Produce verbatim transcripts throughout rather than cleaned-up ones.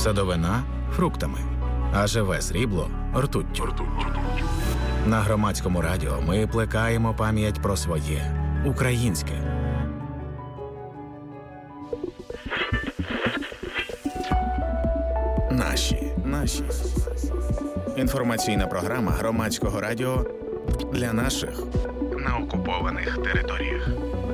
садовина – фруктами, а живе срібло – ртуттю. На Громадському радіо ми плекаємо пам'ять про своє українське. Наші, наші. Інформаційна програма Громадського радіо для наших на окупованих територіях.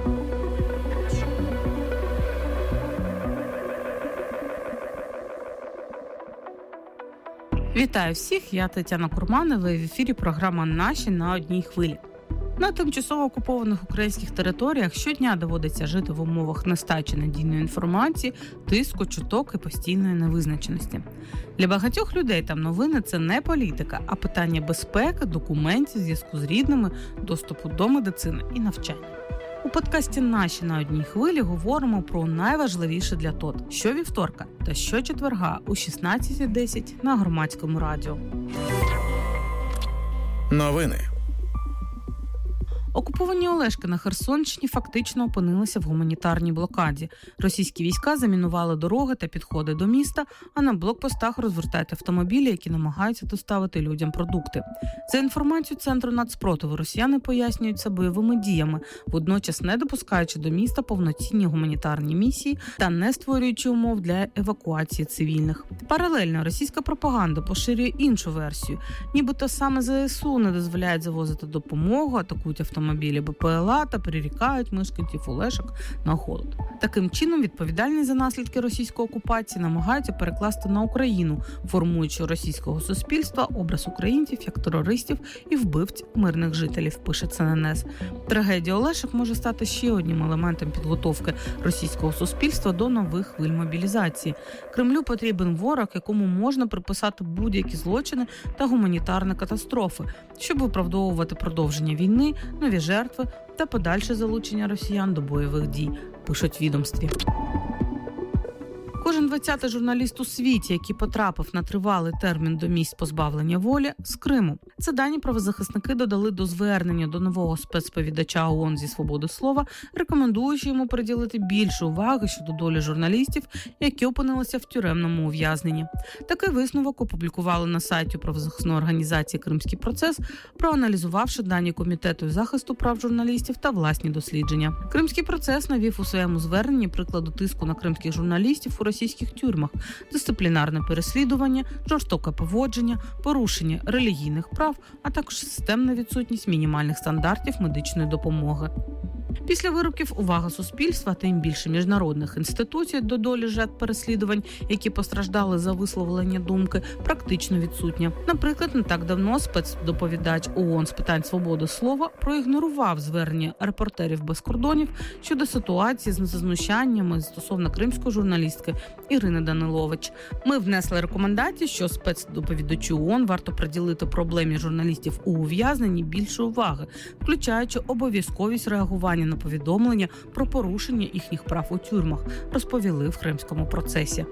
Вітаю всіх, я Тетяна Курманова, і в ефірі програма «Наші на одній хвилі». На тимчасово окупованих українських територіях щодня доводиться жити в умовах нестачі надійної інформації, тиску, чуток і постійної невизначеності. Для багатьох людей там новини – це не політика, а питання безпеки, документів, зв'язку з рідними, доступу до медицини і навчання. У подкасті «Наші на одній хвилі» говоримо про найважливіше для ТОТ щовівторка та щочетверга у шістнадцята десять на Громадському радіо. Новини. Окуповані Олешки на Херсонщині фактично опинилися в гуманітарній блокаді. Російські війська замінували дороги та підходи до міста, а на блокпостах розвертають автомобілі, які намагаються доставити людям продукти. За інформацією Центру нацпротиву, росіяни пояснюють це бойовими діями, водночас не допускаючи до міста повноцінні гуманітарні місії та не створюючи умов для евакуації цивільних. Паралельно російська пропаганда поширює іншу версію. Нібито саме ЗСУ не дозволяють завозити допомогу, атакують автомобілі. Автомобілі БПЛА та прирікають мешканців Олешок на голод. Таким чином, відповідальність за наслідки російської окупації намагаються перекласти на Україну, формуючи російського суспільства образ українців як терористів і вбивць мирних жителів, пише Це Ен Ес. Трагедія Олешок може стати ще одним елементом підготовки російського суспільства до нових хвиль мобілізації. Кремлю потрібен ворог, якому можна приписати будь-які злочини та гуманітарні катастрофи, щоб виправдовувати продовження війни, нові жертви та подальше залучення росіян до бойових дій, пишуть в відомстві. Кожен двадцятий журналіст у світі, який потрапив на тривалий термін до місць позбавлення волі, з Криму. Це дані правозахисники додали до звернення до нового спецповідача ООН зі свободи слова, рекомендуючи йому приділити більше уваги щодо долі журналістів, які опинилися в тюремному ув'язненні. Такий висновок опублікували на сайті правозахисної організації «Кримський процес», проаналізувавши дані Комітету захисту прав журналістів та власні дослідження. «Кримський процес» навів у своєму зверненні прикладу тиску на кримських журналістів у російських тюрмах, дисциплінарне переслідування, жорстоке поводження, порушення релігійних прав, а також системна відсутність мінімальних стандартів медичної допомоги. Після вироків увага суспільства, тим більше міжнародних інституцій до долі жертв переслідувань, які постраждали за висловлення думки, практично відсутня. Наприклад, не так давно спецдоповідач ООН з питань свободи слова проігнорував звернення «Репортерів без кордонів» щодо ситуації з знущаннями стосовно кримської журналістки Ірини Данилович. Ми внесли рекомендації, що спецдоповідачу ООН варто приділити проблемі журналістів у ув'язненні більше уваги, включаючи обов'язковість реагування на повідомлення про порушення їхніх прав у тюрмах, розповіли в Кримському процесі.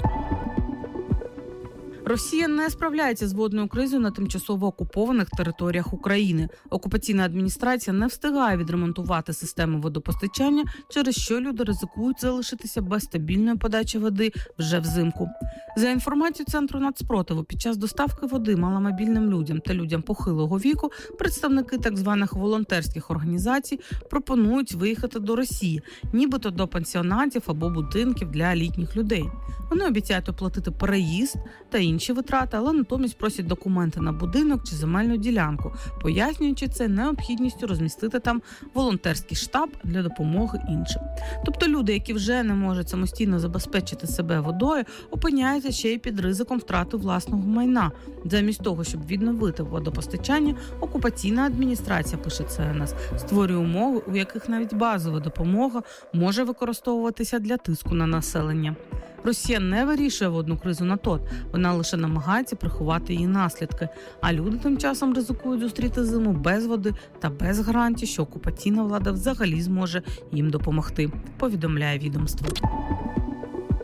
Росія не справляється з водною кризою на тимчасово окупованих територіях України. Окупаційна адміністрація не встигає відремонтувати систему водопостачання, через що люди ризикують залишитися без стабільної подачі води вже взимку. За інформацією Центру нацпротиву, під час доставки води маломобільним людям та людям похилого віку представники так званих волонтерських організацій пропонують виїхати до Росії, нібито до пансіонатів або будинків для літніх людей. Вони обіцяють оплатити переїзд та інші витрати, але натомість просять документи на будинок чи земельну ділянку, пояснюючи це необхідністю розмістити там волонтерський штаб для допомоги іншим. Тобто люди, які вже не можуть самостійно забезпечити себе водою, опиняються ще й під ризиком втрати власного майна. Замість того, щоб відновити водопостачання, окупаційна адміністрація, пише Це Ен Ес, створює умови, у яких навіть базова допомога може використовуватися для тиску на населення. Росія не вирішує водну кризу на ТОТ, вона лише намагається приховати її наслідки, а люди тим часом ризикують зустріти зиму без води та без гарантій, що окупаційна влада взагалі зможе їм допомогти, повідомляє відомство.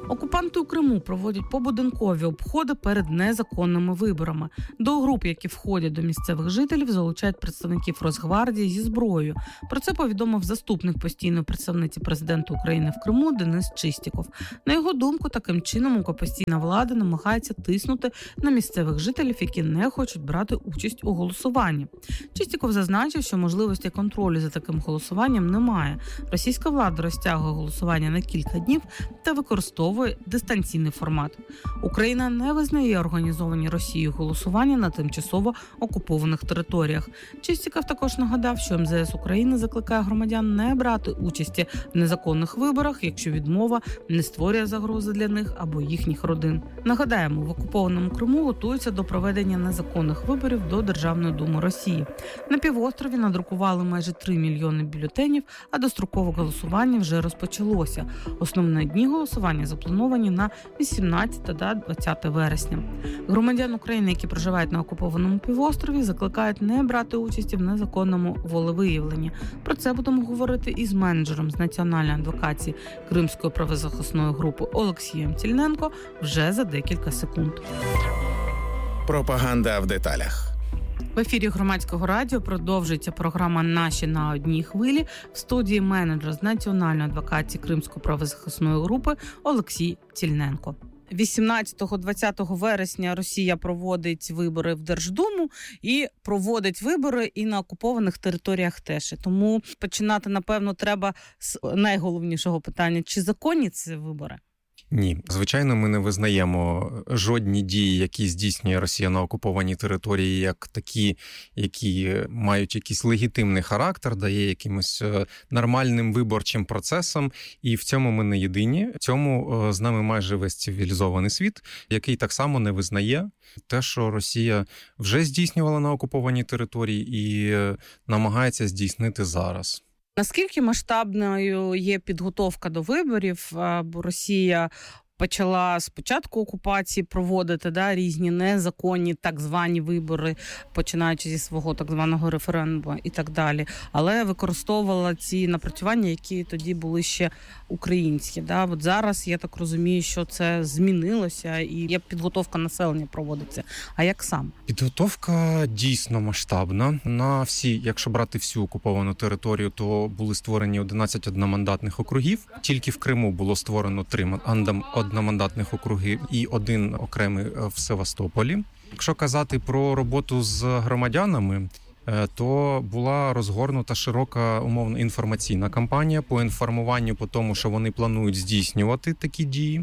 Окупанти у Криму проводять побудинкові обходи перед незаконними виборами. До груп, які входять до місцевих жителів, залучають представників Росгвардії зі зброєю. Про це повідомив заступник постійної представниці президента України в Криму Денис Чистіков. На його думку, таким чином окупаційна влада намагається тиснути на місцевих жителів, які не хочуть брати участь у голосуванні. Чистіков зазначив, що можливості контролю за таким голосуванням немає. Російська влада розтягує голосування на кілька днів та використовує дистанційний формат. Україна не визнає організовані Росією голосування на тимчасово окупованих територіях. Чистіков також нагадав, що ем зе ес України закликає громадян не брати участі в незаконних виборах, якщо відмова не створює загрози для них або їхніх родин. Нагадаємо, в окупованому Криму готуються до проведення незаконних виборів до Державної думи Росії. На півострові надрукували майже три мільйони бюлетенів, а дострокове голосування вже розпочалося. Основні дні голосування заплановані на вісімнадцяте та двадцяте вересня. Громадян України, які проживають на окупованому півострові, закликають не брати участі в незаконному волевиявленні. Про це будемо говорити із менеджером з національної адвокації Кримської правозахисної групи Олексієм Тільненко вже за декілька секунд. Пропаганда в деталях. В ефірі Громадського радіо продовжується програма «Наші на одній хвилі». В студії менеджер з національної адвокації Кримської правозахисної групи Олексій Тільненко. вісімнадцятого-двадцятого вересня Росія проводить вибори в Держдуму і проводить вибори і на окупованих територіях теж. Тому починати, напевно, треба з найголовнішого питання. Чи законні ці вибори? Ні. Звичайно, ми не визнаємо жодні дії, які здійснює Росія на окупованій території, як такі, які мають якийсь легітимний характер, дає якимось нормальним виборчим процесам. І в цьому ми не єдині. В цьому з нами майже весь цивілізований світ, який так само не визнає те, що Росія вже здійснювала на окупованій території і намагається здійснити зараз. Наскільки масштабною є підготовка до виборів? Бо Росія почала з початку окупації проводити да, різні незаконні так звані вибори, починаючи зі свого так званого референдуму і так далі. Але використовувала ці напрацювання, які тоді були ще українські. Да? От зараз, я так розумію, що це змінилося і є підготовка населення проводиться. А як сам? Підготовка дійсно масштабна. На всі, якщо брати всю окуповану територію, то були створені одинадцять одномандатних округів. Тільки в Криму було створено три одномандатних округи і один окремий в Севастополі. Якщо казати про роботу з громадянами, то була розгорнута широка умовно інформаційна кампанія по інформуванню по тому, що вони планують здійснювати такі дії,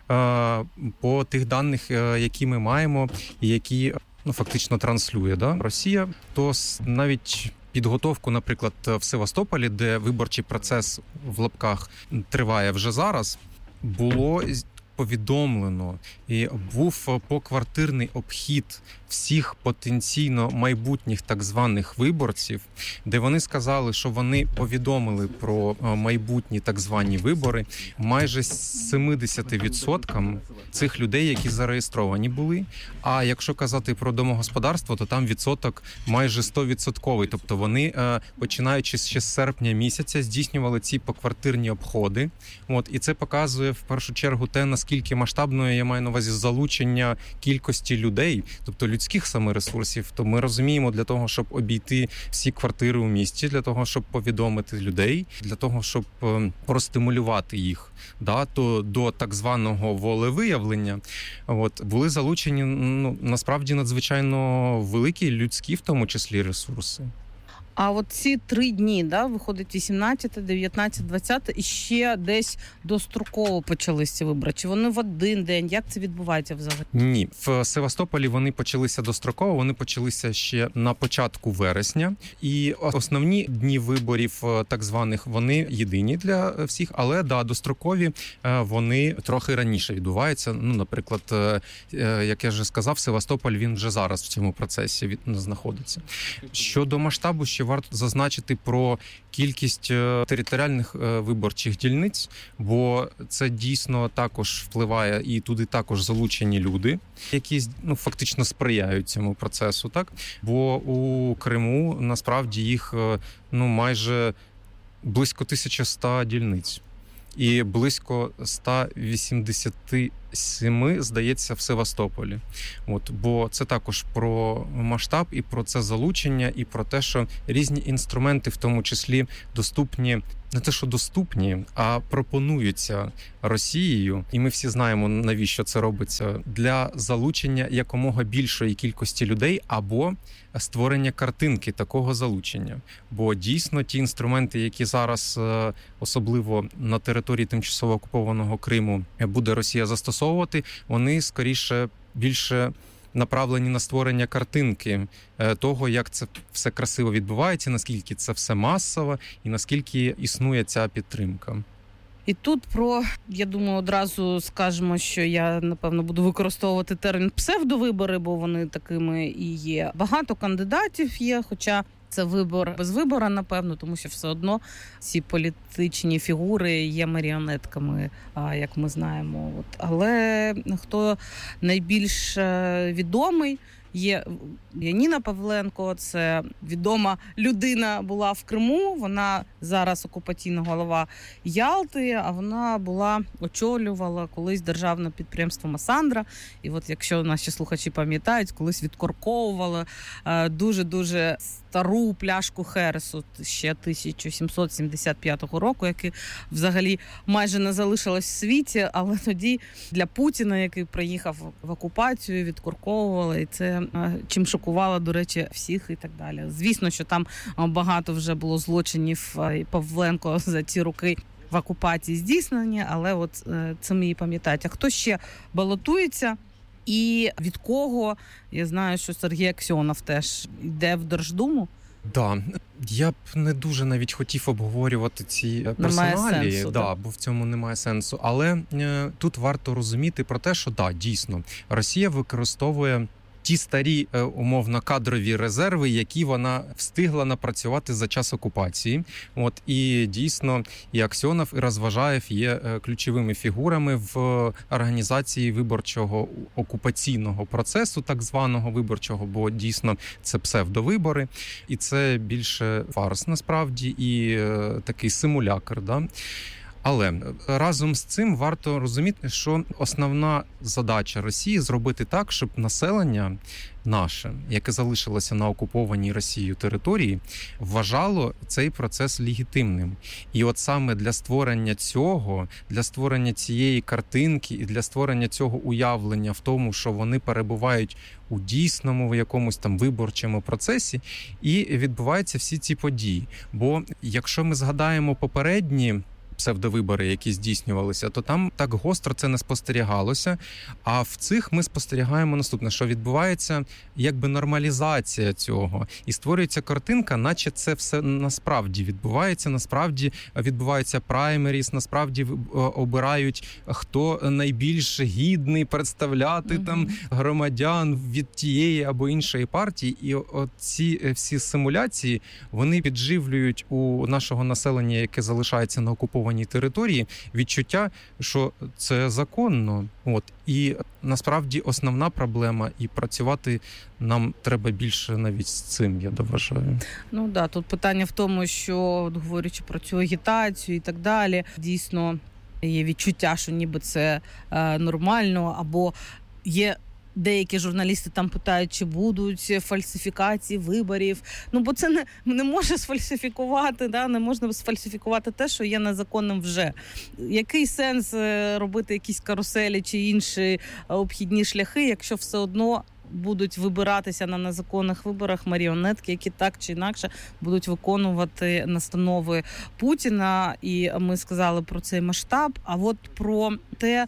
по тих даних, які ми маємо і які ну, фактично транслює да, Росія, то навіть підготовку, наприклад, в Севастополі, де виборчий процес в лапках триває вже зараз, було повідомлено і був поквартирний обхід всіх потенційно майбутніх так званих виборців, де вони сказали, що вони повідомили про майбутні так звані вибори майже сімдесят відсотків цих людей, які зареєстровані були. А якщо казати про домогосподарство, то там відсоток майже сто відсотків. Тобто вони, починаючи ще з серпня місяця, здійснювали ці поквартирні обходи. От, і це показує в першу чергу те, наскільки масштабною, я маю на увазі, залучення кількості людей, тобто людських саме ресурсів. То ми розуміємо, для того, щоб обійти всі квартири у місті, для того, щоб повідомити людей, для того, щоб простимулювати їх да, то до так званого волевиявлення, от, були залучені ну, насправді надзвичайно великі людські, в тому числі, ресурси. А от ці три дні, да, виходить вісімнадцяте, дев'ятнадцяте, двадцяте, і ще десь достроково почалися ці вибори. Чи вони в один день? Як це відбувається взагалі? Ні. В Севастополі вони почалися достроково, вони почалися ще на початку вересня. І основні дні виборів, так званих, вони єдині для всіх, але, да, дострокові вони трохи раніше відбуваються. Ну, наприклад, як я вже сказав, Севастополь, він вже зараз в цьому процесі знаходиться. Щодо масштабу, ще варто зазначити про кількість територіальних виборчих дільниць, бо це дійсно також впливає, і туди також залучені люди, які ну, фактично сприяють цьому процесу. Так? Бо у Криму насправді їх ну, майже близько тисяча сто дільниць. і близько сто вісімдесят сім, здається, в Севастополі. От, бо це також про масштаб і про це залучення, і про те, що різні інструменти, в тому числі доступні, не те, що доступні, а пропонуються Росією. І ми всі знаємо, навіщо це робиться. Для залучення якомога більшої кількості людей або створення картинки такого залучення. Бо дійсно ті інструменти, які зараз, особливо на території тимчасово окупованого Криму, буде Росія застосовувати, вони скоріше більше направлені на створення картинки того, як це все красиво відбувається, наскільки це все масово і наскільки існує ця підтримка. І тут про, я думаю, одразу скажемо, що я, напевно, буду використовувати термін псевдовибори, бо вони такими і є. Багато кандидатів є, хоча це вибор без вибора, напевно, тому що все одно ці політичні фігури є маріонетками, як ми знаємо. От. Але хто найбільш відомий? Є Яніна Павленко, це відома людина була в Криму, вона зараз окупаційна голова Ялти, а вона була, очолювала колись державне підприємство «Масандра». І от якщо наші слухачі пам'ятають, колись відкорковувала дуже-дуже стару пляшку Хересу ще тисяча сімсот сімдесят п'ятого року, яка взагалі майже не залишилась в світі, але тоді для Путіна, який приїхав в окупацію, відкорковувала, і це чим шокувало, до речі, всіх і так далі. Звісно, що там багато вже було злочинів і Павленко за ці роки в окупації здійснені, але от це ми і пам'ятають. А хто ще балотується? І від кого? Я знаю, що Сергій Аксьонов теж йде в Держдуму. Да, я б не дуже навіть хотів обговорювати ці персоналі, сенсу, да, бо в цьому немає сенсу. Але е, тут варто розуміти про те, що да, дійсно, Росія використовує ті старі, умовно, кадрові резерви, які вона встигла напрацювати за час окупації. От, і дійсно, і Аксьонов, і Розважаєв є ключовими фігурами в організації виборчого окупаційного процесу, так званого виборчого, бо дійсно це псевдовибори, і це більше фарс, насправді, і такий симулякр, да? Але разом з цим варто розуміти, що основна задача Росії – зробити так, щоб населення наше, яке залишилося на окупованій Росією території, вважало цей процес легітимним. І от саме для створення цього, для створення цієї картинки і для створення цього уявлення в тому, що вони перебувають у дійсному в якомусь там виборчому процесі, і відбуваються всі ці події. Бо якщо ми згадаємо попередні псевдовибори, які здійснювалися, то там так гостро це не спостерігалося. А в цих ми спостерігаємо наступне, що відбувається якби нормалізація цього. І створюється картинка, наче це все насправді відбувається, насправді відбувається праймеріс, насправді обирають, хто найбільш гідний представляти mm-hmm. там громадян від тієї або іншої партії. І ці всі симуляції, вони підживлюють у нашого населення, яке залишається на окупованій території, відчуття, що це законно. От. І насправді основна проблема, і працювати нам треба більше навіть з цим, я доважаю. Ну да, тут питання в тому, що, говорячи про цю агітацію і так далі, дійсно є відчуття, що ніби це е, нормально, або є деякі журналісти там питають, чи будуть фальсифікації виборів. Ну, бо це не, не може сфальсифікувати, да? Не можна сфальсифікувати те, що є незаконним вже. Який сенс робити якісь каруселі чи інші обхідні шляхи, якщо все одно будуть вибиратися на незаконних виборах маріонетки, які так чи інакше будуть виконувати настанови Путіна. І ми сказали про цей масштаб. А от про те,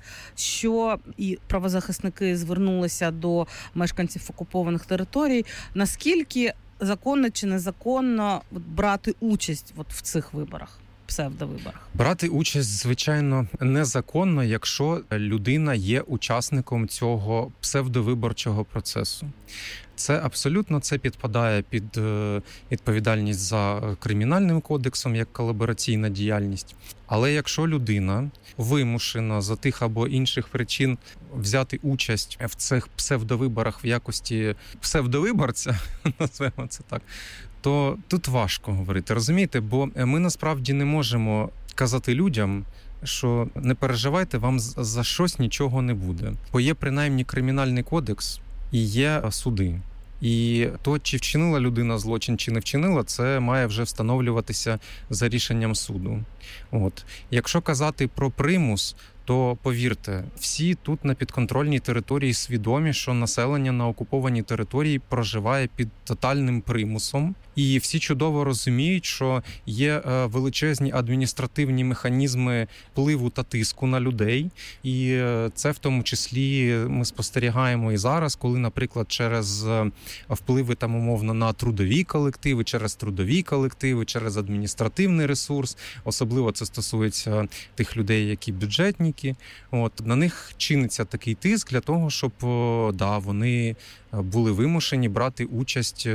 що і правозахисники звернулися до мешканців окупованих територій, наскільки законно чи незаконно брати участь от в цих виборах? Псевдовиборах. Брати участь, звичайно, незаконно, якщо людина є учасником цього псевдовиборчого процесу. Це абсолютно це підпадає під відповідальність за Кримінальним кодексом як колабораційна діяльність. Але якщо людина вимушена за тих або інших причин взяти участь в цих псевдовиборах в якості псевдовиборця, назвемо це так, то тут важко говорити, розумієте? Бо ми насправді не можемо казати людям, що не переживайте, вам за щось нічого не буде. Бо є принаймні кримінальний кодекс і є суди. І то, чи вчинила людина злочин, чи не вчинила, це має вже встановлюватися за рішенням суду. От. Якщо казати про примус, то, повірте, всі тут на підконтрольній території свідомі, що населення на окупованій території проживає під тотальним примусом. І всі чудово розуміють, що є величезні адміністративні механізми впливу та тиску на людей. І це в тому числі ми спостерігаємо і зараз, коли, наприклад, через впливи там умовно на трудові колективи, через трудові колективи, через адміністративний ресурс, особливо це стосується тих людей, які бюджетники. От на них чиниться такий тиск для того, щоб да, вони були вимушені брати участь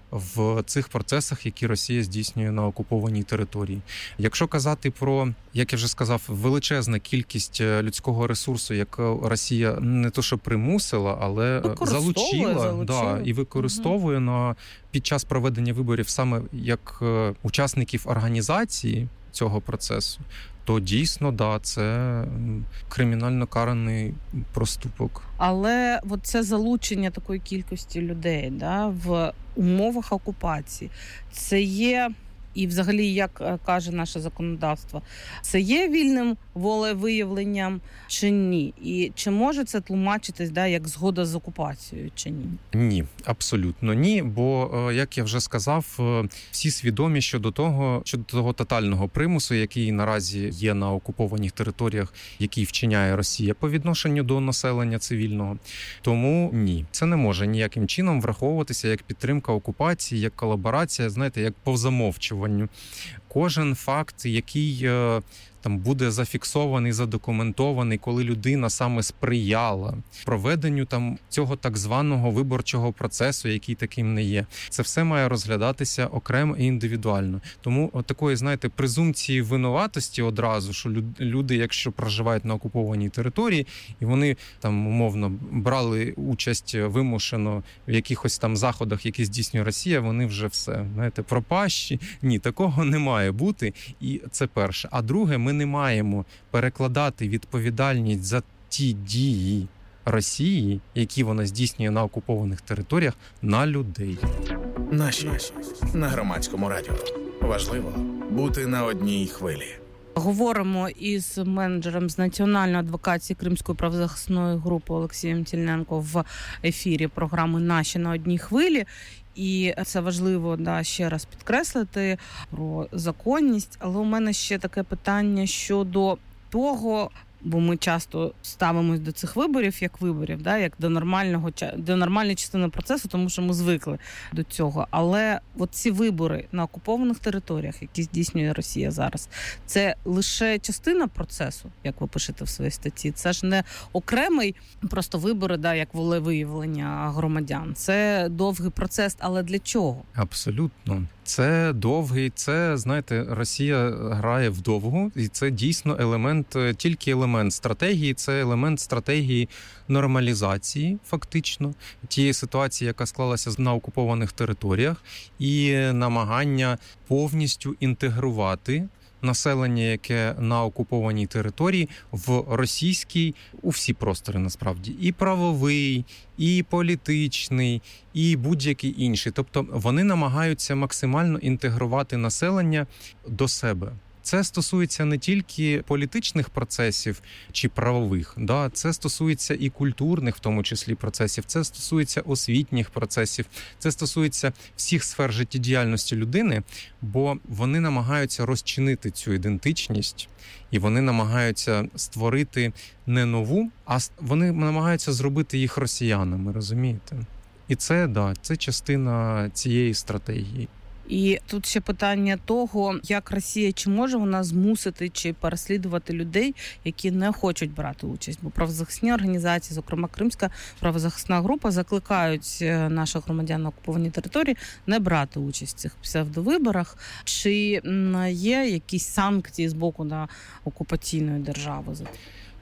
в цих процесах, які Росія здійснює на окупованій території. Якщо казати про, як я вже сказав, величезна кількість людського ресурсу, яку Росія не то що примусила, але залучила, залучила. Да, і використовує угу. на, під час проведення виборів саме як учасників організації цього процесу, то дійсно, да, це кримінально караний проступок. Але от це залучення такої кількості людей, да, в умовах окупації, це є, і взагалі, як каже наше законодавство, це є вільним волевиявленням чи ні? І чи може це тлумачитись, да, як згода з окупацією чи ні? Ні, абсолютно ні, бо, як я вже сказав, всі свідомі щодо того, щодо того тотального примусу, який наразі є на окупованих територіях, який вчиняє Росія по відношенню до населення цивільного. Тому ні, це не може ніяким чином враховуватися як підтримка окупації, як колаборація, знаєте, як по замовчуванню. Кожен факт, який там буде зафіксований, задокументований, коли людина саме сприяла проведенню там цього так званого виборчого процесу, який таким не є. Це все має розглядатися окремо і індивідуально. Тому от такої, знаєте, презумпції винуватості одразу, що люди, якщо проживають на окупованій території, і вони там умовно брали участь вимушено в якихось там заходах, які здійснює Росія, вони вже все, знаєте, пропащі. Ні, такого не має бути. І це перше. А друге, ми не маємо перекладати відповідальність за ті дії Росії, які вона здійснює на окупованих територіях, на людей. Наші на Громадському радіо. Важливо бути на одній хвилі. Говоримо із менеджером з національної адвокації Кримської правозахисної групи Олексієм Тільненко в ефірі програми «Наші на одній хвилі». І це важливо, да, ще раз підкреслити про законність. Але у мене ще таке питання щодо того, бо ми часто ставимось до цих виборів як виборів, да, як до нормального до нормальної частини процесу, тому що ми звикли до цього. Але от ці вибори на окупованих територіях, які здійснює Росія зараз, це лише частина процесу, як ви пишете в своїй статті. Це ж не окремий просто вибори, да, як волевиявлення громадян. Це довгий процес, але для чого? Абсолютно. Це довгий, це, знаєте, Росія грає вдовгу, і це дійсно елемент, тільки елемент стратегії, це елемент стратегії нормалізації, фактично, тієї ситуації, яка склалася на окупованих територіях, і намагання повністю інтегрувати населення, яке на окупованій території, в російський, у всі простори насправді, і правовий, і політичний, і будь-який інший. Тобто вони намагаються максимально інтегрувати населення до себе. Це стосується не тільки політичних процесів чи правових, да, це стосується і культурних, в тому числі, процесів, це стосується освітніх процесів, це стосується всіх сфер життєдіяльності людини, бо вони намагаються розчинити цю ідентичність, і вони намагаються створити не нову, а вони намагаються зробити їх росіянами, розумієте? І це, да, це частина цієї стратегії. І тут ще питання того, як Росія, чи може вона змусити, чи переслідувати людей, які не хочуть брати участь. Бо правозахисні організації, зокрема Кримська правозахисна група, закликають наших громадян на окупованій території не брати участь в цих псевдовиборах. Чи є якісь санкції з боку на окупаційної держави?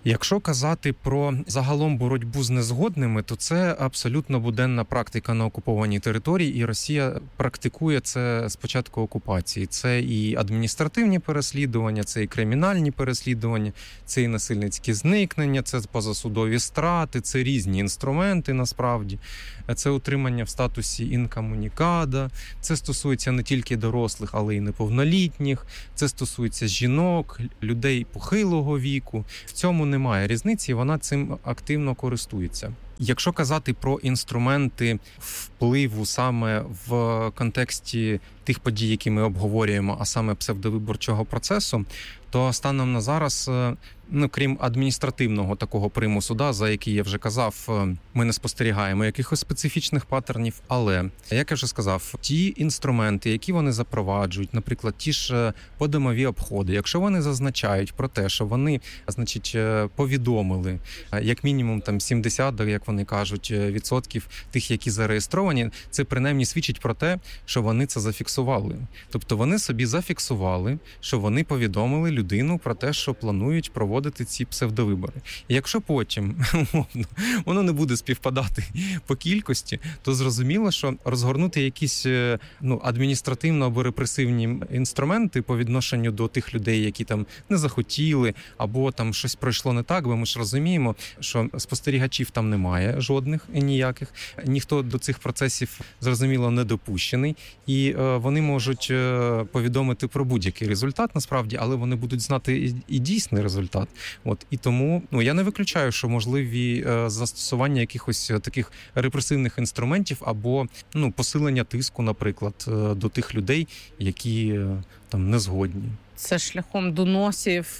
Якщо казати про загалом боротьбу з незгодними, то це абсолютно буденна практика на окупованій території, і Росія практикує це з початку окупації. Це і адміністративні переслідування, це і кримінальні переслідування, це і насильницькі зникнення, це позасудові страти, це різні інструменти насправді. Це утримання в статусі інкомунікада, це стосується не тільки дорослих, але й неповнолітніх, це стосується жінок, людей похилого віку. В цьому немає різниці, вона цим активно користується. Якщо казати про інструменти впливу саме в контексті тих подій, які ми обговорюємо, а саме псевдовиборчого процесу, то станом на зараз, ну, крім адміністративного такого примусу, да, за який я вже казав, ми не спостерігаємо якихось специфічних паттернів, але, як я вже сказав, ті інструменти, які вони запроваджують, наприклад, ті ж подомові обходи, якщо вони зазначають про те, що вони, значить, повідомили, як мінімум там сімдесят, як вони кажуть, відсотків тих, які зареєстровані, це принаймні свідчить про те, що вони це зафіксували. Тобто вони собі зафіксували, що вони повідомили людину про те, що планують проводити ці псевдовибори. І якщо потім, умовно, воно не буде співпадати по кількості, то зрозуміло, що розгорнути якісь, ну, адміністративно або репресивні інструменти по відношенню до тих людей, які там не захотіли, або там щось пройшло не так, бо ми ж розуміємо, що спостерігачів там немає жодних і ніяких. Ніхто до цих процесів, зрозуміло, не допущений. І е, вони можуть е, повідомити про будь-який результат, насправді, але вони будуть знати і, і дійсний результат. От. І тому, ну, я не виключаю, що можливі е, застосування якихось таких репресивних інструментів або, ну, посилення тиску, наприклад, е, до тих людей, які е, там не згодні. Це шляхом доносів,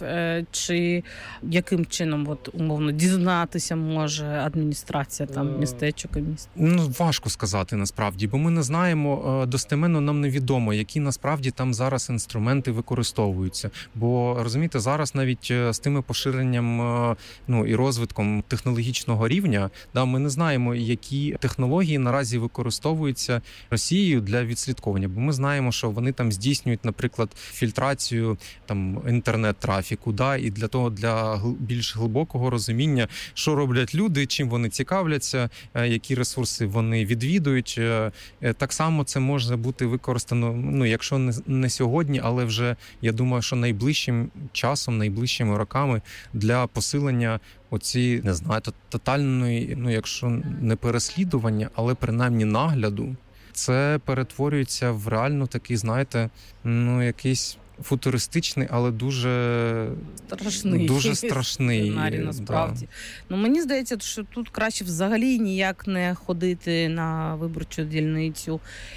чи яким чином, от, умовно, дізнатися може адміністрація там містечок і міст? Ну, важко сказати насправді, бо ми не знаємо, достеменно нам невідомо, які насправді там зараз інструменти використовуються. Бо, розумієте, зараз навіть з тими поширенням, ну, і розвитком технологічного рівня, да, ми не знаємо, які технології наразі використовуються Росією для відслідковування. Бо ми знаємо, що вони там здійснюють, наприклад, фільтрацію там інтернет-трафіку, да, і для того, для більш глибокого розуміння, що роблять люди, чим вони цікавляться, які ресурси вони відвідують. Так само це може бути використано, ну, якщо не, не сьогодні, але вже, я думаю, що найближчим часом, найближчими роками для посилення оці, не знаю, тотальної, ну, якщо не переслідування, але принаймні нагляду. Це перетворюється в реально такий, знаєте, ну, якийсь футуристичний, але дуже страшний, дуже страшний сценарій, насправді. Да. Ну, мені здається, що тут краще взагалі ніяк не ходити на виборчу дільницю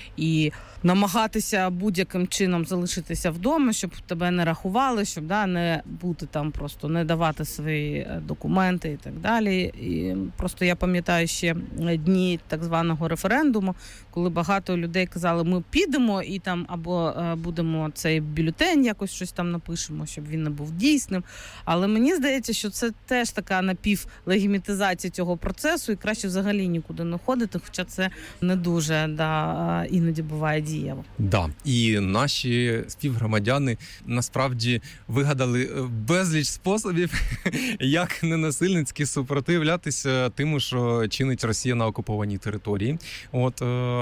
і намагатися будь-яким чином залишитися вдома, щоб тебе не рахували, щоб, да, не бути там, просто не давати свої документи і так далі. І просто я пам'ятаю ще дні так званого референдуму, коли багато людей казали, ми підемо і там або будемо цей бюлетень якось щось там напишемо, щоб він не був дійсним. Але мені здається, що це теж така напівлегімітизація цього процесу, і краще взагалі нікуди не ходити, хоча це не дуже, да, іноді буває дієво. Да, і наші співгромадяни насправді вигадали безліч способів, як ненасильницьки супротивлятися тим, що чинить Росія на окупованій території. От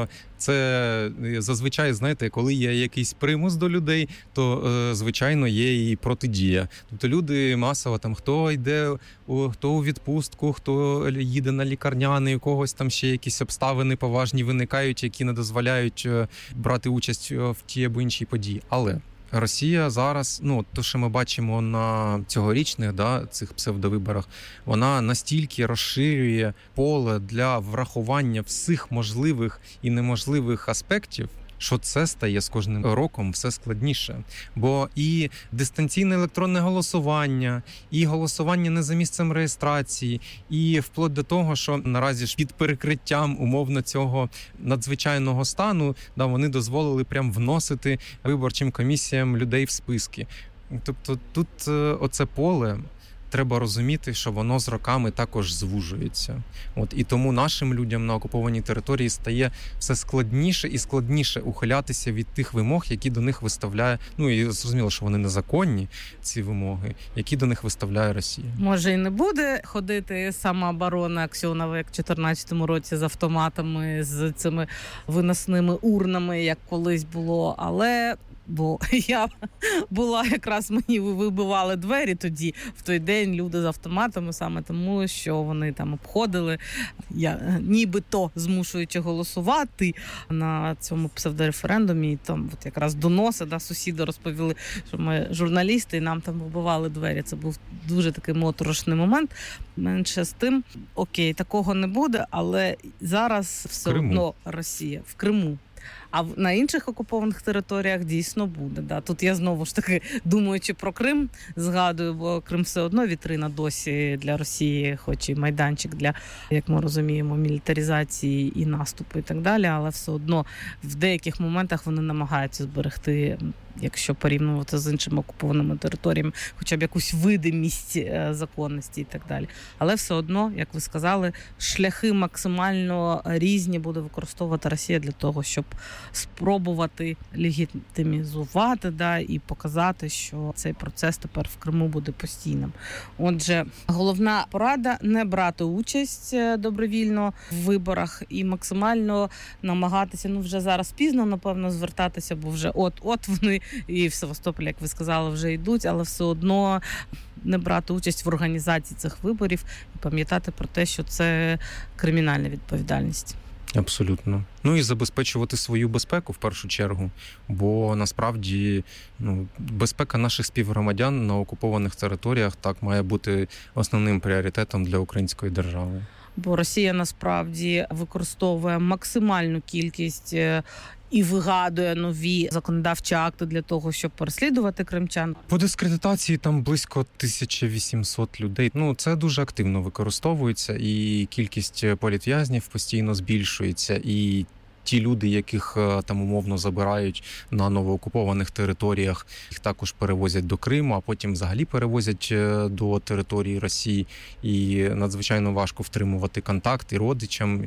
це зазвичай, знаєте, коли є якийсь примус до людей, то звичайно є і протидія. Тобто люди масово там, хто йде, хто у відпустку, хто їде на лікарняний, у когось там ще якісь обставини поважні виникають, які не дозволяють брати участь в тій або іншій події. Але Росія зараз, ну, то, що ми бачимо на цьогорічних, да, цих псевдовиборах, вона настільки розширює поле для врахування всіх можливих і неможливих аспектів, що це стає з кожним роком все складніше. Бо і дистанційне електронне голосування, і голосування не за місцем реєстрації, і вплоть до того, що наразі ж під перекриттям умовно цього надзвичайного стану, да, вони дозволили прям вносити виборчим комісіям людей в списки. Тобто тут оце поле треба розуміти, що воно з роками також звужується. От, і тому нашим людям на окупованій території стає все складніше і складніше ухилятися від тих вимог, які до них виставляє, ну і зрозуміло, що вони незаконні, ці вимоги, які до них виставляє Росія. Може і не буде ходити самооборона Аксьонова, як в чотирнадцятому році з автоматами, з цими виносними урнами, як колись було, але... Бо я була, якраз мені вибивали двері тоді, в той день, люди з автоматами, саме тому, що вони там обходили, я нібито змушуючи голосувати на цьому псевдореферендумі, і там от якраз доноси, да, сусіди розповіли, що ми журналісти, і нам там вибивали двері. Це був дуже такий моторошний момент. Менше з тим, окей, такого не буде, але зараз все одно Росія в Криму. А на інших окупованих територіях дійсно буде. Да. Тут я знову ж таки, думаючи про Крим, згадую, бо Крим все одно вітрина досі для Росії, хоч і майданчик для, як ми розуміємо, мілітаризації і наступу і так далі, але все одно в деяких моментах вони намагаються зберегти, якщо порівнювати з іншими окупованими територіями, хоча б якусь видимість законності і так далі. Але все одно, як ви сказали, шляхи максимально різні буде використовувати Росія для того, щоб спробувати легітимізувати, да, і показати, що цей процес тепер в Криму буде постійним. Отже, головна порада – не брати участь добровільно в виборах і максимально намагатися, ну вже зараз пізно, напевно, звертатися, бо вже от-от вони і в Севастополі, як ви сказали, вже йдуть, але все одно не брати участь в організації цих виборів і пам'ятати про те, що це кримінальна відповідальність. Абсолютно. Ну і забезпечувати свою безпеку в першу чергу, бо насправді ну, безпека наших співгромадян на окупованих територіях так має бути основним пріоритетом для української держави. Бо Росія насправді використовує максимальну кількість і вигадує нові законодавчі акти для того, щоб переслідувати кримчан. По дискредитації там близько тисяча вісімсот людей. Ну, це дуже активно використовується, і кількість політв'язнів постійно збільшується, і ті люди, яких там умовно забирають на новоокупованих територіях, їх також перевозять до Криму, а потім взагалі перевозять до території Росії. І надзвичайно важко втримувати контакти родичам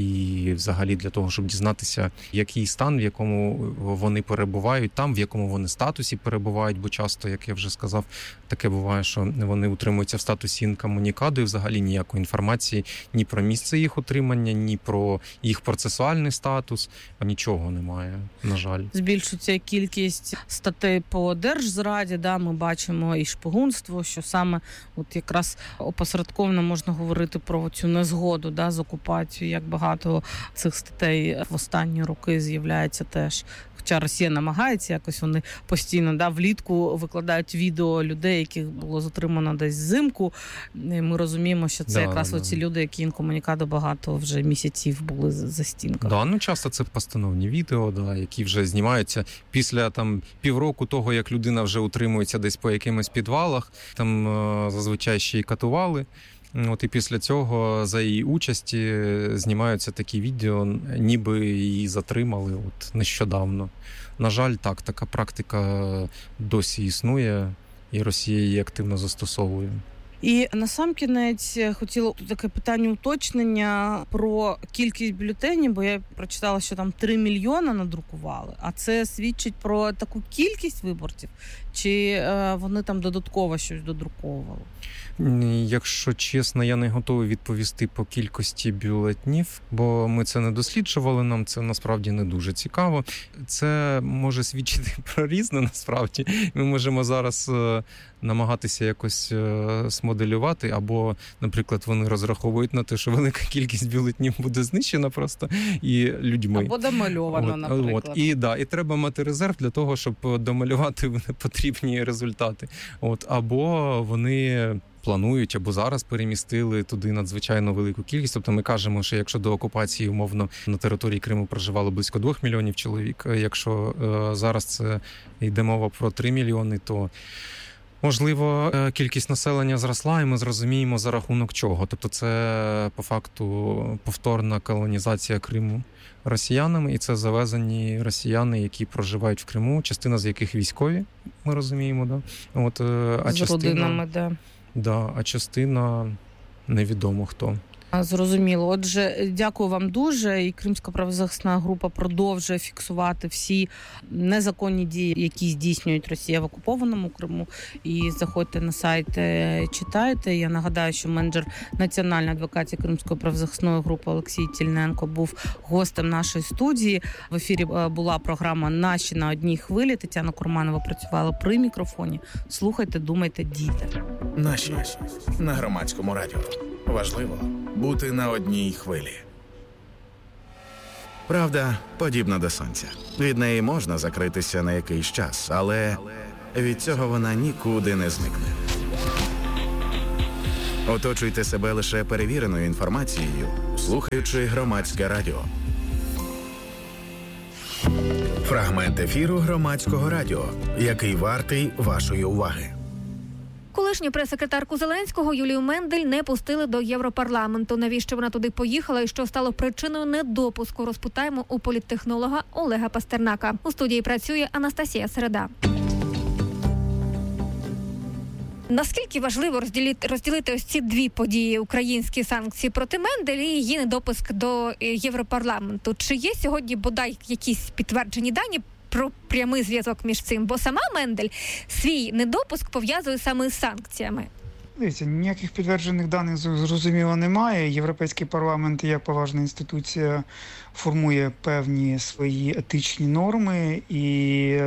і взагалі для того, щоб дізнатися, який стан, в якому вони перебувають там, в якому вони статусі перебувають, бо часто, як я вже сказав, таке буває, що вони утримуються в статусі інкомунікаду і взагалі ніякої інформації ні про місце їх утримання, ні про їх процесуальний статус. Нічого немає, на жаль. Збільшується кількість статей по держзраді, да, ми бачимо і шпигунство, що саме от якраз опосередковано можна говорити про цю незгоду, да, з окупацією, як багато цих статей в останні роки з'являється теж. Хоча Росія намагається, якось вони постійно, да, влітку викладають відео людей, яких було затримано десь взимку. Ми розуміємо, що це да, якраз да. оці люди, які інкомунікадо багато вже місяців були за стінками. Да, ну часто це постановні відео, да, які вже знімаються після там півроку того, як людина вже утримується десь по якимось підвалах, там зазвичай ще й катували. От і після цього за її участі знімаються такі відео, ніби її затримали от нещодавно. На жаль, так, така практика досі існує, і Росія її активно застосовує. І насамкінець хотіла таке питання уточнення про кількість бюлетенів, бо я прочитала, що там три мільйони надрукували, а це свідчить про таку кількість виборців, чи вони там додатково щось додруковували? Якщо чесно, я не готовий відповісти по кількості бюлетнів, бо ми це не досліджували, нам це насправді не дуже цікаво. Це може свідчити про різне насправді. Ми можемо зараз намагатися якось смоделювати, або, наприклад, вони розраховують на те, що велика кількість бюлетнів буде знищена просто і людьми. Або домальовано, от, наприклад. От, і, да, і треба мати резерв для того, щоб домалювати потрібні результати. От, або вони планують, або зараз перемістили туди надзвичайно велику кількість. Тобто ми кажемо, що якщо до окупації, умовно, на території Криму проживало близько двох мільйонів чоловік, якщо е, зараз це йде мова про три мільйони, то можливо, кількість населення зросла, і ми зрозуміємо, за рахунок чого. Тобто це, по факту, повторна колонізація Криму росіянами, і це завезені росіяни, які проживають в Криму, частина з яких військові, ми розуміємо, да? От, а з частина... родинами, да. да, а частина невідомо хто. Зрозуміло. Отже, дякую вам дуже. І Кримська правозахисна група продовжує фіксувати всі незаконні дії, які здійснюють Росія в окупованому Криму. І заходьте на сайт, читайте. Я нагадаю, що менеджер Національної адвокації Кримської правозахисної групи Олексій Тільненко був гостем нашої студії. В ефірі була програма «Наші на одній хвилі». Тетяна Курманова працювала при мікрофоні. Слухайте, думайте, дійте. Наші на Громадському радіо. Важливо бути на одній хвилі. Правда подібна до сонця. Від неї можна закритися на якийсь час, але від цього вона нікуди не зникне. Оточуйте себе лише перевіреною інформацією, слухаючи Громадське радіо. Фрагмент ефіру Громадського радіо, який вартий вашої уваги. Колишню прес-секретарку Зеленського Юлію Мендель не пустили до Європарламенту. Навіщо вона туди поїхала і що стало причиною недопуску, розпитаємо у політтехнолога Олега Пастернака. У студії працює Анастасія Середа. Наскільки важливо розділити, розділити ось ці дві події – українські санкції проти Мендель і її недопуск до Європарламенту? Чи є сьогодні бодай якісь підтверджені дані про прямий зв'язок між цим? Бо сама Мендель свій недопуск пов'язує саме з санкціями. Дивіться, ніяких підтверджених даних, зрозуміло, немає. Європейський парламент, як поважна інституція, формує певні свої етичні норми і,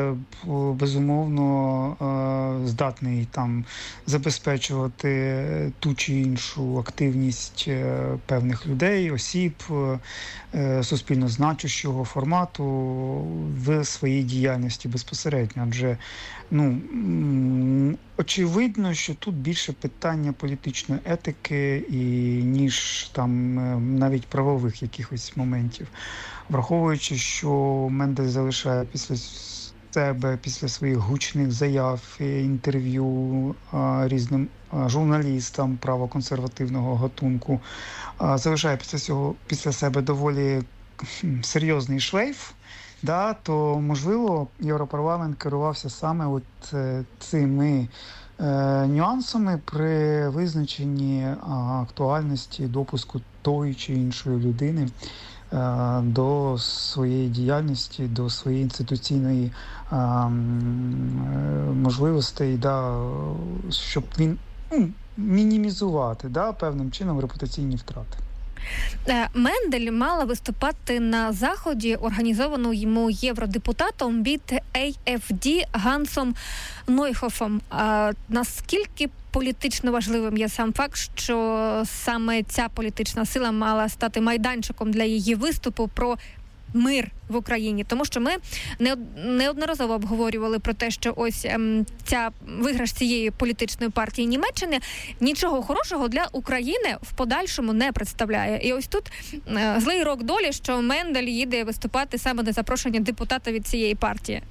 безумовно, здатний там забезпечувати ту чи іншу активність певних людей, осіб, суспільно значущого формату в своїй діяльності безпосередньо. Адже, ну, очевидно, що тут більше питання політичної етики, і ніж там навіть правових якихось моментів. Враховуючи, що Мендель залишає після себе, після своїх гучних заяв, інтерв'ю різним журналістам правоконсервативного гатунку, залишає після цього після себе доволі серйозний шлейф, да, то, можливо, Європарламент керувався саме от цими е, нюансами при визначенні а, актуальності допуску тої чи іншої людини е, до своєї діяльності, до своєї інституційної е, можливостей, да, щоб він ну, мінімізувати, да, певним чином репутаційні втрати. Мендель мала виступати на заході, організованому йому євродепутатом від ей еф ді Гансом Нойхофом. А наскільки політично важливим є сам факт, що саме ця політична сила мала стати майданчиком для її виступу про мир в Україні? Тому що ми неодноразово обговорювали про те, що ось ем, ця виграш цієї політичної партії Німеччини нічого хорошого для України в подальшому не представляє. І ось тут е, злий рок долі, що Мендель їде виступати саме на запрошення депутата від цієї партії.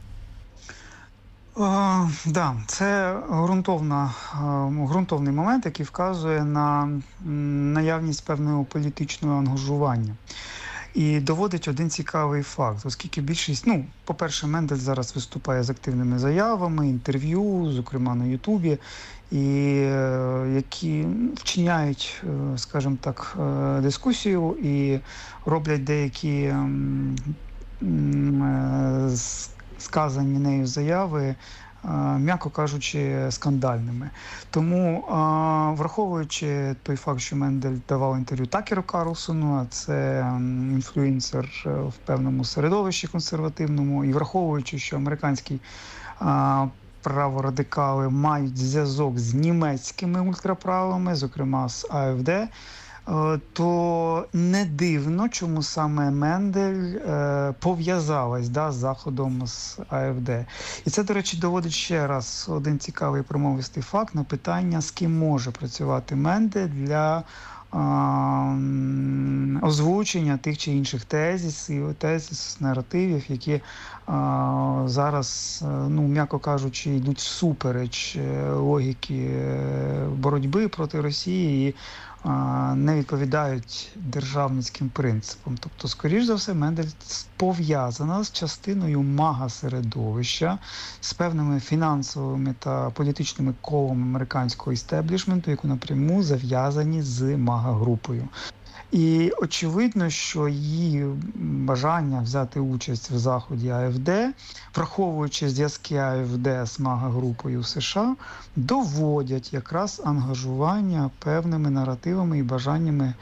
Так, да, це ґрунтовна, ґрунтовний момент, який вказує на наявність певного політичного ангажування. І доводить один цікавий факт, оскільки більшість, ну, по-перше, Мендель зараз виступає з активними заявами, інтерв'ю, зокрема на Ютубі, і які вчиняють, скажімо так, дискусію і роблять деякі сказані нею заяви, м'яко кажучи, скандальними. Тому, враховуючи той факт, що Мендель давав інтерв'ю Такеру Карлсону, а це інфлюенсер в певному середовищі консервативному, і враховуючи, що американські праворадикали мають зв'язок з німецькими ультраправими, зокрема з а еф де, то не дивно, чому саме Мендель е, пов'язалась, да, з заходом з а еф де. І це, до речі, доводить ще раз один цікавий промовистий факт на питання, з ким може працювати Мендель для е, озвучення тих чи інших тезисів, тезис, наративів, які е, зараз, е, ну, м'яко кажучи, йдуть всупереч логіки боротьби проти Росії і не відповідають державницьким принципам. Тобто, скоріш за все, Мендель пов'язана з частиною мага-середовища, з певними фінансовими та політичними колами американського істеблішменту, яку напряму зав'язані з мага-групою. І очевидно, що її бажання взяти участь в заході АФД, враховуючи зв'язки АФД з мага-групою США, доводять якраз ангажування певними наративами і бажаннями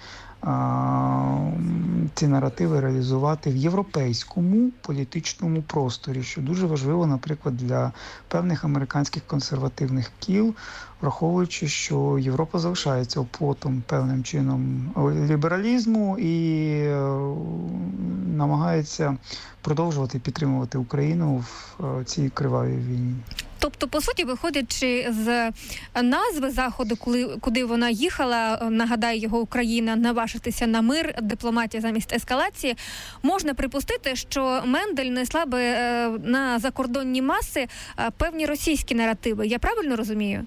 а, ці наративи реалізувати в європейському політичному просторі, що дуже важливо, наприклад, для певних американських консервативних кіл, враховуючи, що Європа залишається оплотом певним чином лібералізму і е, намагається продовжувати підтримувати Україну в е, цій кривавій війні. Тобто, по суті, виходячи з назви Заходу, коли, куди вона їхала, нагадаю, його Україна, наважитися на мир, дипломатія замість ескалації, можна припустити, що Мендель несла би е, на закордонні маси е, певні російські наративи. Я правильно розумію?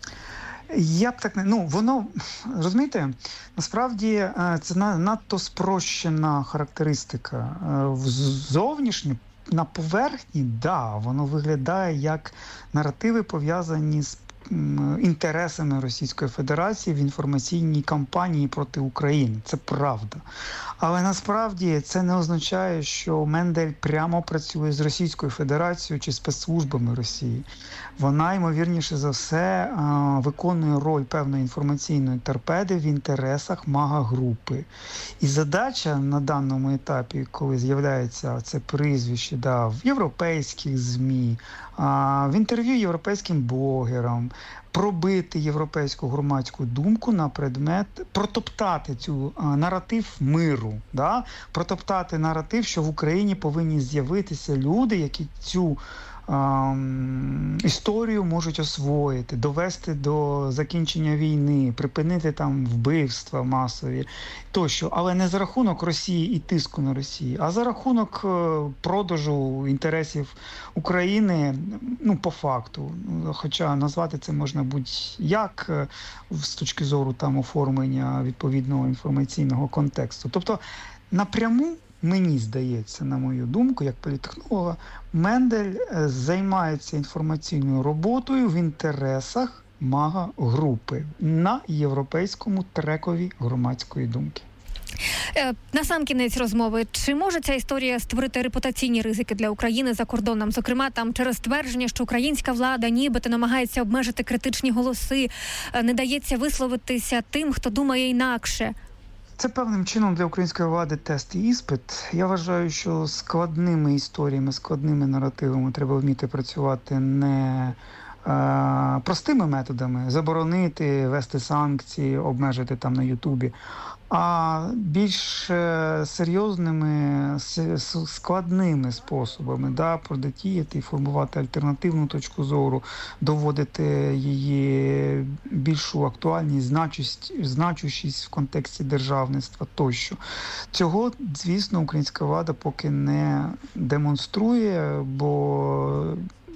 Я б так не... Ну, воно, розумієте, насправді це надто спрощена характеристика. Зовнішньо, на поверхні, да, воно виглядає як наративи, пов'язані з інтересами Російської Федерації в інформаційній кампанії проти України. Це правда. Але насправді це не означає, що Мендель прямо працює з Російською Федерацією чи спецслужбами Росії. Вона, ймовірніше за все, виконує роль певної інформаційної торпеди в інтересах мага-групи. І задача на даному етапі, коли з'являється це прізвище, да, в європейських ЗМІ, в інтерв'ю європейським блогерам, пробити європейську громадську думку на предмет, протоптати цю а, наратив миру, да? Протоптати наратив, що в Україні повинні з'явитися люди, які цю а, історію можуть освоїти, довести до закінчення війни, припинити там вбивства масові тощо, але не за рахунок Росії і тиску на Росію, а за рахунок продажу інтересів України, ну, по факту. Хоча назвати це можна будь-як з точки зору там оформлення відповідного інформаційного контексту. Тобто напряму, мені здається, на мою думку, як політтехнолога, Мендель займається інформаційною роботою в інтересах мага-групи на європейському трекові громадської думки. На сам кінець розмови, чи може ця історія створити репутаційні ризики для України за кордоном? Зокрема, там через твердження, що українська влада нібито намагається обмежити критичні голоси, не дається висловитися тим, хто думає інакше. Це певним чином для української влади тест і іспит. Я вважаю, що складними історіями, складними наративами треба вміти працювати не е, простими методами, заборонити, вести санкції, обмежити там на Ютубі, а більш серйозними, складними способами, да, продатіяти і формувати альтернативну точку зору, доводити її більшу актуальність, значущість, значущість в контексті державництва тощо. Цього, звісно, українська влада поки не демонструє, бо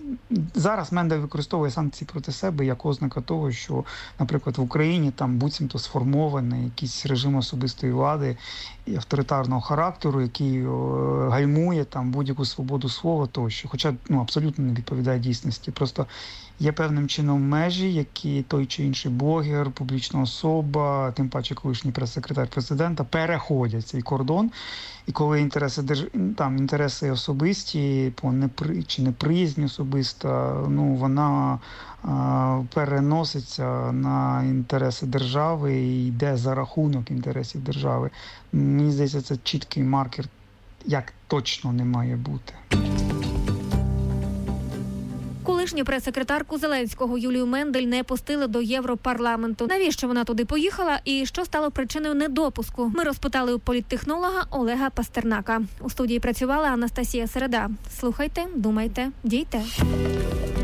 зараз Мендель використовує санкції проти себе як ознака того, що, наприклад, в Україні там буцімто сформований якийсь режим особистої влади і авторитарного характеру, який о, гальмує там будь-яку свободу слова тощо. Хоча, ну, абсолютно не відповідає дійсності. Просто є певним чином межі, які той чи інший блогер, публічна особа, тим паче колишній прес-секретар президента, переходять цей кордон. І коли інтереси держ... там інтереси особисті, по непри... чи неприязнь особиста, ну, вона а, переноситься на інтереси держави і йде за рахунок інтересів держави. Мені здається, це чіткий маркер, як точно не має бути. Колишню прес-секретарку Зеленського Юлію Мендель не пустили до Європарламенту. Навіщо вона туди поїхала і що стало причиною недопуску? Ми розпитали у політтехнолога Олега Пастернака. У студії працювала Анастасія Середа. Слухайте, думайте, дійте.